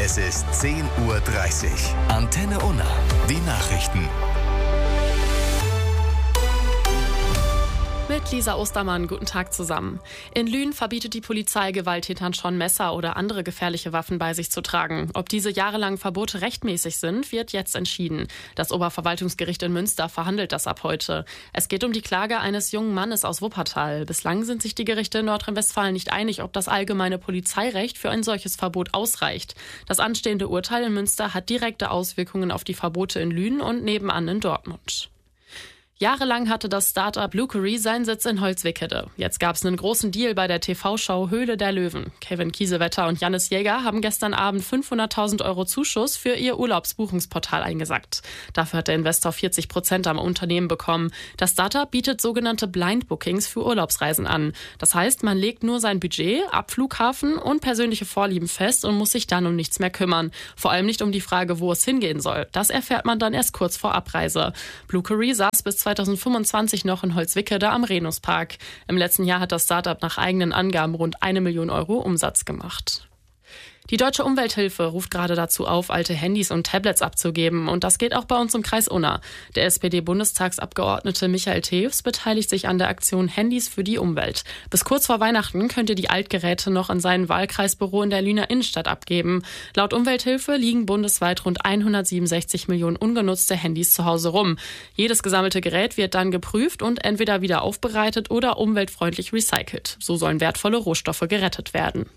Es ist 10:30 Uhr. Antenne Unna. Die Nachrichten. Mit Lisa Ostermann, guten Tag zusammen. In Lünen verbietet die Polizei Gewalttätern schon Messer oder andere gefährliche Waffen bei sich zu tragen. Ob diese jahrelangen Verbote rechtmäßig sind, wird jetzt entschieden. Das Oberverwaltungsgericht in Münster verhandelt das ab heute. Es geht um die Klage eines jungen Mannes aus Wuppertal. Bislang sind sich die Gerichte in Nordrhein-Westfalen nicht einig, ob das allgemeine Polizeirecht für ein solches Verbot ausreicht. Das anstehende Urteil in Münster hat direkte Auswirkungen auf die Verbote in Lünen und nebenan in Dortmund. Jahrelang hatte das Start-up Blueberry seinen Sitz in Holzwickede. Jetzt gab es einen großen Deal bei der TV-Show Höhle der Löwen. Kevin Kiesewetter und Jannis Jäger haben gestern Abend 500.000 € Zuschuss für ihr Urlaubsbuchungsportal eingesackt. Dafür hat der Investor 40% am Unternehmen bekommen. Das Start-up bietet sogenannte Blind Bookings für Urlaubsreisen an. Das heißt, man legt nur sein Budget, Abflughafen und persönliche Vorlieben fest und muss sich dann um nichts mehr kümmern. Vor allem nicht um die Frage, wo es hingehen soll. Das erfährt man dann erst kurz vor Abreise. Blueberry saß bis 2025 noch in Holzwickede am Renuspark. Im letzten Jahr hat das Startup nach eigenen Angaben rund 1 Million € Umsatz gemacht. Die Deutsche Umwelthilfe ruft gerade dazu auf, alte Handys und Tablets abzugeben. Und das geht auch bei uns im Kreis Unna. Der SPD-Bundestagsabgeordnete Michael Tews beteiligt sich an der Aktion Handys für die Umwelt. Bis kurz vor Weihnachten könnt ihr die Altgeräte noch in sein Wahlkreisbüro in der Lüner Innenstadt abgeben. Laut Umwelthilfe liegen bundesweit rund 167 Millionen ungenutzte Handys zu Hause rum. Jedes gesammelte Gerät wird dann geprüft und entweder wieder aufbereitet oder umweltfreundlich recycelt. So sollen wertvolle Rohstoffe gerettet werden.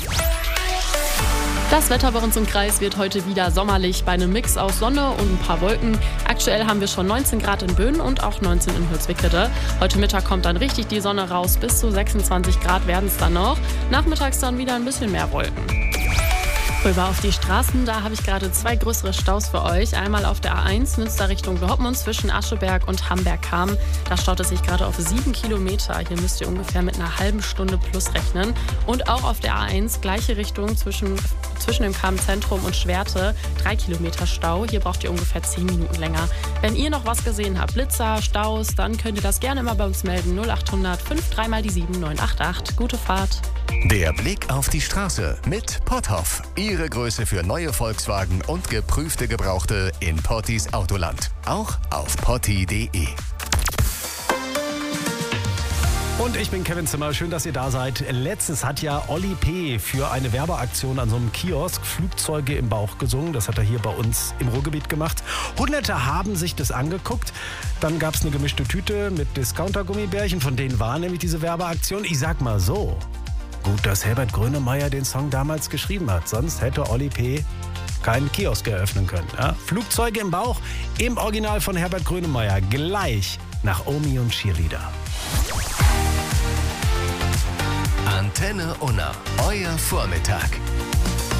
Das Wetter bei uns im Kreis wird heute wieder sommerlich bei einem Mix aus Sonne und ein paar Wolken. Aktuell haben wir schon 19 Grad in Böen und auch 19 in Holzwickede. Heute Mittag kommt dann richtig die Sonne raus, bis zu 26 Grad werden es dann noch. Nachmittags dann wieder ein bisschen mehr Wolken. Rüber auf die Straßen, da habe ich gerade 2 größere Staus für euch. Einmal auf der A1 Münster Richtung Dortmund zwischen Ascheberg und Hamberg-Kam. Da staut es sich gerade auf 7 Kilometer. Hier müsst ihr ungefähr mit einer halben Stunde plus rechnen. Und auch auf der A1 gleiche Richtung zwischen dem Kam-Zentrum und Schwerte 3 Kilometer Stau. Hier braucht ihr ungefähr 10 Minuten länger. Wenn ihr noch was gesehen habt, Blitzer, Staus, dann könnt ihr das gerne immer bei uns melden. 0800 53 mal die 7988. Gute Fahrt. Der Blick auf die Straße mit Potthoff. Ihre Größe für neue Volkswagen und geprüfte Gebrauchte in Pottis Autoland. Auch auf potti.de. Und ich bin Kevin Zimmer, schön, dass ihr da seid. Letztens hat ja Olli P. für eine Werbeaktion an so einem Kiosk Flugzeuge im Bauch gesungen. Das hat er hier bei uns im Ruhrgebiet gemacht. Hunderte haben sich das angeguckt. Dann gab es eine gemischte Tüte mit Discounter-Gummibärchen. Von denen war nämlich diese Werbeaktion. Ich sag mal so, gut, dass Herbert Grönemeyer den Song damals geschrieben hat. Sonst hätte Olli P. keinen Kiosk eröffnen können. Ja? Flugzeuge im Bauch im Original von Herbert Grönemeyer. Gleich nach Omi und Cheerleader. Antenne Unna. Euer Vormittag.